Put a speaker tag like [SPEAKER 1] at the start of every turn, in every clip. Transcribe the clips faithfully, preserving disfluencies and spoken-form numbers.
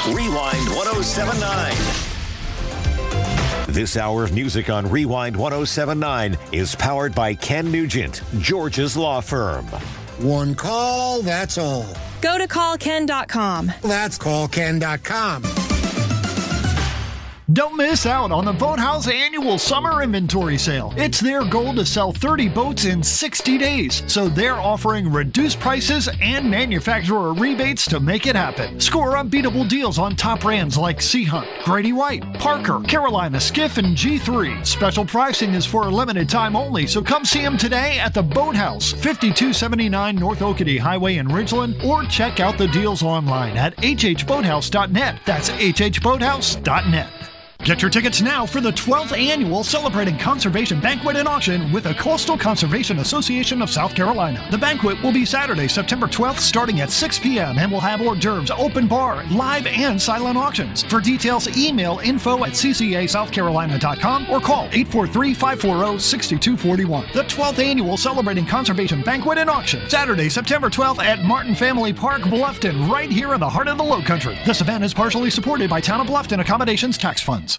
[SPEAKER 1] Rewind ten seventy-nine. This hour of music on Rewind ten seventy-nine is powered by Ken Nugent, George's law firm.
[SPEAKER 2] One call, that's all.
[SPEAKER 3] Go to call ken dot com.
[SPEAKER 2] That's call ken dot com.
[SPEAKER 4] Don't miss out on the Boathouse annual summer inventory sale. It's their goal to sell thirty boats in sixty days, so they're offering reduced prices and manufacturer rebates to make it happen. Score unbeatable deals on top brands like Sea Hunt, Grady White, Parker, Carolina Skiff, and G three. Special pricing is for a limited time only, so come see them today at the Boathouse, fifty-two seventy-nine North Oakity Highway in Ridgeland, or check out the deals online at h h boathouse dot net. That's h h boathouse dot net. Get your tickets now for the twelfth annual Celebrating Conservation Banquet and Auction with the Coastal Conservation Association of South Carolina. The banquet will be Saturday, September twelfth, starting at six p.m. and will have hors d'oeuvres, open bar, live and silent auctions. For details, email info at c c a south carolina dot com or call eight four three, five four zero, six two four one. The twelfth annual Celebrating Conservation Banquet and Auction, Saturday, September twelfth at Martin Family Park, Bluffton, right here in the heart of the Low Country. This event is partially supported by Town of Bluffton Accommodations Tax Funds.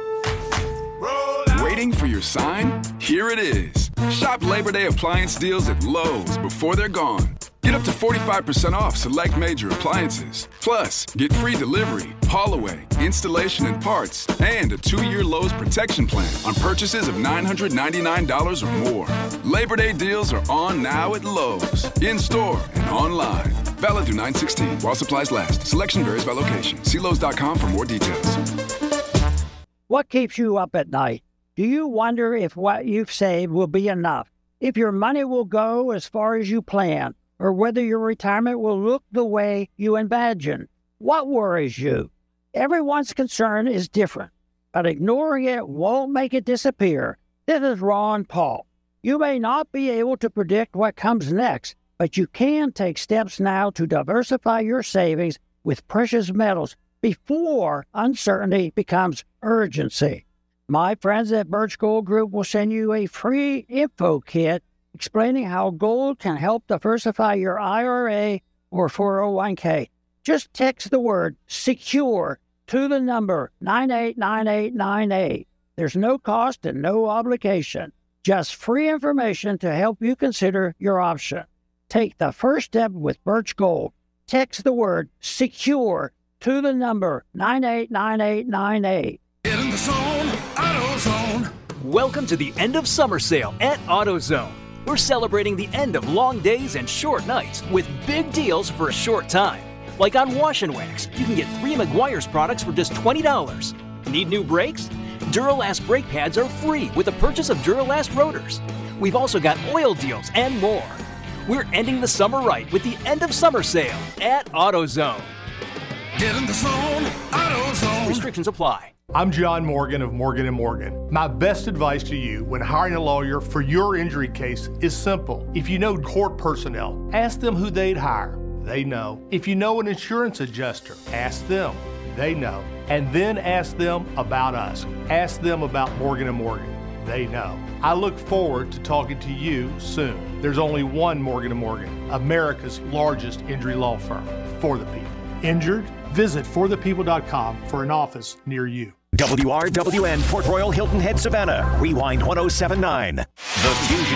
[SPEAKER 5] Waiting for your sign? Here it is. Shop Labor Day appliance deals at Lowe's before they're gone. Get up to forty-five percent off select major appliances. Plus, get free delivery, haul away, installation and parts, and a two-year Lowe's protection plan on purchases of nine hundred ninety-nine dollars or more. Labor Day deals are on now at Lowe's, in-store and online. Valid through nine sixteen while supplies last. Selection varies by location. See Lowe's dot com for more details.
[SPEAKER 6] What keeps you up at night? Do you wonder if what you've saved will be enough? If your money will go as far as you plan? Or whether your retirement will look the way you imagine? What worries you? Everyone's concern is different, but ignoring it won't make it disappear. This is Ron Paul. You may not be able to predict what comes next, but you can take steps now to diversify your savings with precious metals before uncertainty becomes urgency. My friends at Birch Gold Group will send you a free info kit explaining how gold can help diversify your I R A or four oh one k. Just text the word SECURE to the number nine eight nine eight nine eight. There's no cost and no obligation. Just free information to help you consider your option. Take the first step with Birch Gold. Text the word SECURE to the number nine eight nine eight nine eight.
[SPEAKER 7] Get in the zone, AutoZone.
[SPEAKER 8] Welcome to the end of summer sale at AutoZone. We're celebrating the end of long days and short nights with big deals for a short time. Like on Wash and Wax, you can get three Meguiar's products for just twenty dollars. Need new brakes? Duralast brake pads are free with the purchase of Duralast rotors. We've also got oil deals and more. We're ending the summer right with the end of summer sale at AutoZone.
[SPEAKER 7] Get in the zone, AutoZone.
[SPEAKER 8] Restrictions apply.
[SPEAKER 9] I'm John Morgan of Morgan and Morgan. My best advice to you when hiring a lawyer for your injury case is simple. If you know court personnel, ask them who they'd hire. They know. If you know an insurance adjuster, ask them. They know. And then ask them about us. Ask them about Morgan and Morgan. They know. I look forward to talking to you soon. There's only one Morgan and Morgan, America's largest injury law firm, for the people. Injured? Visit for the people dot com for an office near you.
[SPEAKER 1] W R W N Port Royal Hilton Head Savannah. Rewind ten seventy-nine. The Fusion.